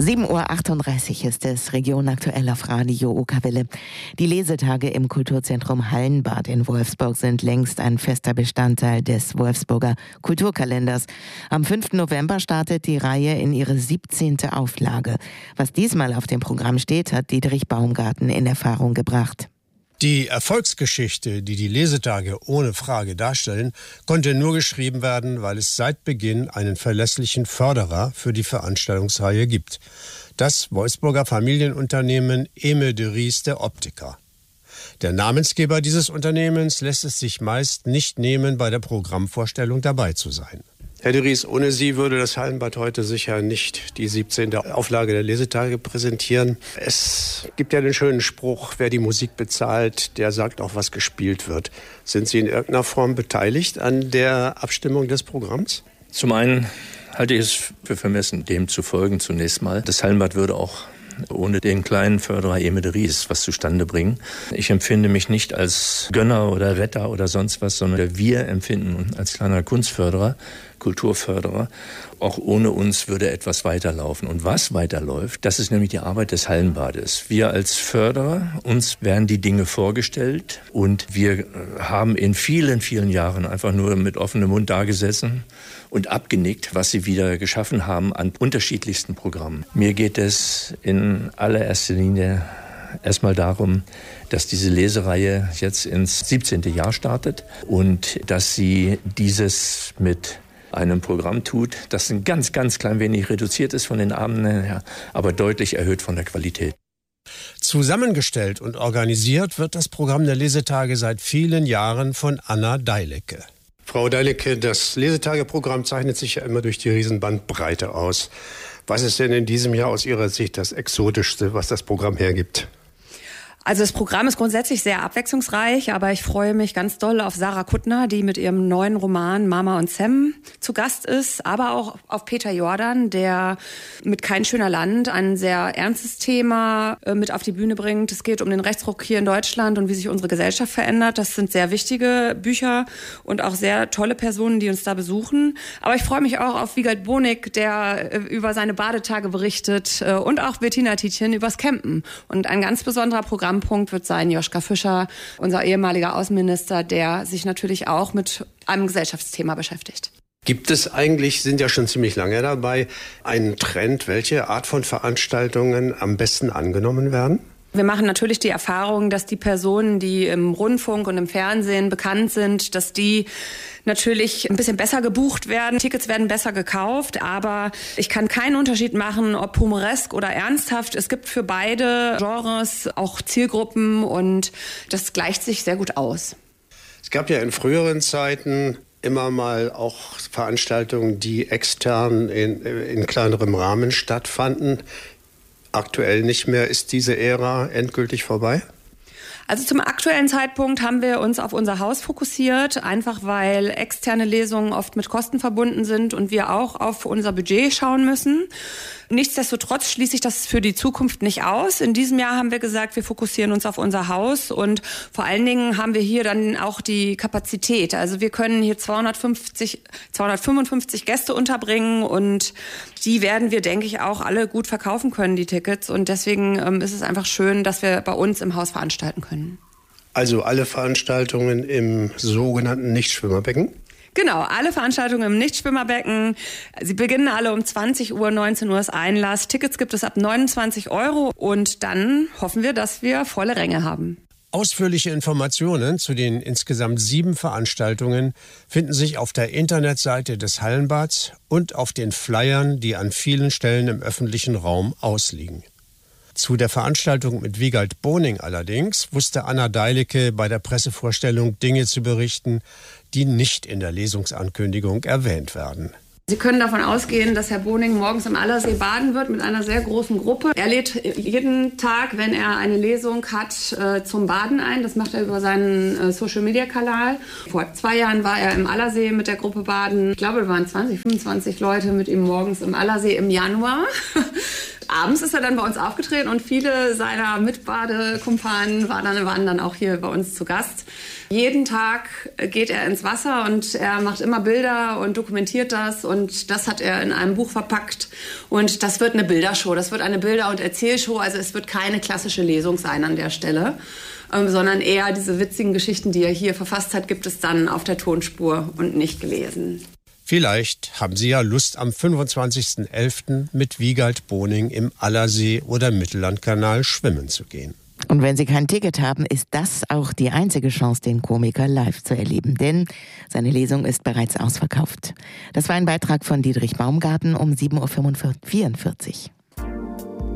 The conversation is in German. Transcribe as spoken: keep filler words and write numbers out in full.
sieben Uhr achtunddreißig ist es, Region aktuell auf Radio Okerwelle. Die Lesetage im Kulturzentrum Hallenbad in Wolfsburg sind längst ein fester Bestandteil des Wolfsburger Kulturkalenders. Am fünften November startet die Reihe in ihre siebzehnte Auflage. Was diesmal auf dem Programm steht, hat Dietrich Baumgarten in Erfahrung gebracht. Die Erfolgsgeschichte, die die Lesetage ohne Frage darstellen, konnte nur geschrieben werden, weil es seit Beginn einen verlässlichen Förderer für die Veranstaltungsreihe gibt. Das Wolfsburger Familienunternehmen Eme de Ries der Optiker. Der Namensgeber dieses Unternehmens lässt es sich meist nicht nehmen, bei der Programmvorstellung dabei zu sein. Herr de Ries, ohne Sie würde das Hallenbad heute sicher nicht die siebzehnte Auflage der Lesetage präsentieren. Es gibt ja den schönen Spruch, wer die Musik bezahlt, der sagt auch, was gespielt wird. Sind Sie in irgendeiner Form beteiligt an der Abstimmung des Programms? Zum einen halte ich es für vermessen, dem zu folgen zunächst mal. Das Hallenbad würde auch ohne den kleinen Förderer Eme de Ries was zustande bringen. Ich empfinde mich nicht als Gönner oder Retter oder sonst was, sondern wir empfinden uns als kleiner Kunstförderer, Kulturförderer. Auch ohne uns würde etwas weiterlaufen. Und was weiterläuft, das ist nämlich die Arbeit des Hallenbades. Wir als Förderer, uns werden die Dinge vorgestellt und wir haben in vielen, vielen Jahren einfach nur mit offenem Mund dagesessen und abgenickt, was sie wieder geschaffen haben an unterschiedlichsten Programmen. Mir geht es in allererster Linie erstmal darum, dass diese Lesereihe jetzt ins siebzehnte Jahr startet und dass sie dieses mit einem Programm tut, das ein ganz, ganz klein wenig reduziert ist von den Abenden her, aber deutlich erhöht von der Qualität. Zusammengestellt und organisiert wird das Programm der Lesetage seit vielen Jahren von Anna Deilecke. Frau Deilecke, das Lesetageprogramm zeichnet sich ja immer durch die Riesenbandbreite aus. Was ist denn in diesem Jahr aus Ihrer Sicht das Exotischste, was das Programm hergibt? Also das Programm ist grundsätzlich sehr abwechslungsreich, aber ich freue mich ganz doll auf Sarah Kuttner, die mit ihrem neuen Roman Mama und Sam zu Gast ist, aber auch auf Peter Jordan, der mit Kein schöner Land ein sehr ernstes Thema mit auf die Bühne bringt. Es geht um den Rechtsruck hier in Deutschland und wie sich unsere Gesellschaft verändert. Das sind sehr wichtige Bücher und auch sehr tolle Personen, die uns da besuchen. Aber ich freue mich auch auf Wiegald Bonig, der über seine Badetage berichtet, und auch Bettina Tietjen übers Campen. Und ein ganz besonderer Programm Punkt wird sein Joschka Fischer, unser ehemaliger Außenminister, der sich natürlich auch mit einem Gesellschaftsthema beschäftigt. Gibt es eigentlich, sind ja schon ziemlich lange dabei, einen Trend, welche Art von Veranstaltungen am besten angenommen werden? Wir machen natürlich die Erfahrung, dass die Personen, die im Rundfunk und im Fernsehen bekannt sind, dass die natürlich ein bisschen besser gebucht werden. Tickets werden besser gekauft, aber ich kann keinen Unterschied machen, ob humoresk oder ernsthaft. Es gibt für beide Genres auch Zielgruppen und das gleicht sich sehr gut aus. Es gab ja in früheren Zeiten immer mal auch Veranstaltungen, die extern in, in kleinerem Rahmen stattfanden. Aktuell nicht mehr. Ist diese Ära endgültig vorbei? Also zum aktuellen Zeitpunkt haben wir uns auf unser Haus fokussiert, einfach weil externe Lesungen oft mit Kosten verbunden sind und wir auch auf unser Budget schauen müssen. Nichtsdestotrotz schließe ich das für die Zukunft nicht aus. In diesem Jahr haben wir gesagt, wir fokussieren uns auf unser Haus und vor allen Dingen haben wir hier dann auch die Kapazität. Also wir können hier zweihundertfünfzig, zweihundertfünfundfünfzig Gäste unterbringen und die werden wir, denke ich, auch alle gut verkaufen können, die Tickets. Und deswegen ähm, ist es einfach schön, dass wir bei uns im Haus veranstalten können. Also alle Veranstaltungen im sogenannten Nichtschwimmerbecken? Genau, alle Veranstaltungen im Nichtschwimmerbecken. Sie beginnen alle um zwanzig Uhr, neunzehn Uhr ist Einlass. Tickets gibt es ab neunundzwanzig Euro und dann hoffen wir, dass wir volle Ränge haben. Ausführliche Informationen zu den insgesamt sieben Veranstaltungen finden sich auf der Internetseite des Hallenbads und auf den Flyern, die an vielen Stellen im öffentlichen Raum ausliegen. Zu der Veranstaltung mit Wiegald Boning allerdings wusste Anna Deilecke bei der Pressevorstellung Dinge zu berichten, die nicht in der Lesungsankündigung erwähnt werden. Sie können davon ausgehen, dass Herr Boning morgens im Allersee baden wird mit einer sehr großen Gruppe. Er lädt jeden Tag, wenn er eine Lesung hat, zum Baden ein. Das macht er über seinen Social-Media-Kanal. Vor zwei Jahren war er im Allersee mit der Gruppe baden. Ich glaube, es waren zwanzig, fünfundzwanzig Leute mit ihm morgens im Allersee im Januar. Abends ist er dann bei uns aufgetreten und viele seiner Mitbadekumpanen waren dann, waren dann auch hier bei uns zu Gast. Jeden Tag geht er ins Wasser und er macht immer Bilder und dokumentiert das. Und das hat er in einem Buch verpackt. Und das wird eine Bildershow. Das wird eine Bilder- und Erzählshow. Also es wird keine klassische Lesung sein an der Stelle, ähm, sondern eher diese witzigen Geschichten, die er hier verfasst hat, gibt es dann auf der Tonspur und nicht gelesen. Vielleicht haben Sie ja Lust, am fünfundzwanzigsten elften mit Wiegald Boning im Allersee oder Mittellandkanal schwimmen zu gehen. Und wenn Sie kein Ticket haben, ist das auch die einzige Chance, den Komiker live zu erleben. Denn seine Lesung ist bereits ausverkauft. Das war ein Beitrag von Dietrich Baumgarten um sieben Uhr vierundvierzig.